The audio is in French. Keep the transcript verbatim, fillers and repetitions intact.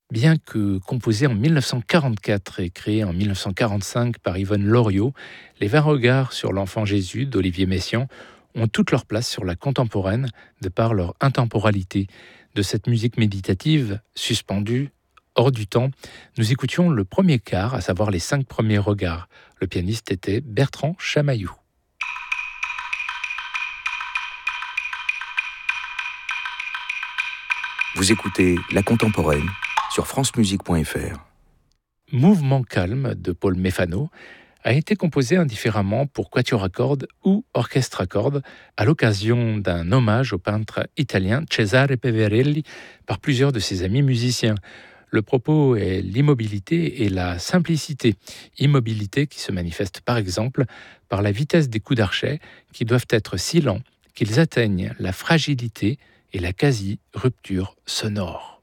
Bien que composé en mille neuf cent quarante-quatre et créé en mille neuf cent quarante-cinq par Yvonne Loriot, les vingt regards sur l'enfant Jésus d'Olivier Messiaen ont toute leur place sur la contemporaine de par leur intemporalité. De cette musique méditative, suspendue, hors du temps, nous écoutions le premier quart, à savoir les cinq premiers regards. Le pianiste était Bertrand Chamaillou. Vous écoutez La Contemporaine sur francemusique point f r. Mouvement calme de Paul Méfano a été composé indifféremment pour quatuor à cordes ou orchestre à cordes à l'occasion d'un hommage au peintre italien Cesare Peverelli par plusieurs de ses amis musiciens. Le propos est l'immobilité et la simplicité. Immobilité qui se manifeste par exemple par la vitesse des coups d'archet qui doivent être si lents qu'ils atteignent la fragilité et la quasi-rupture sonore.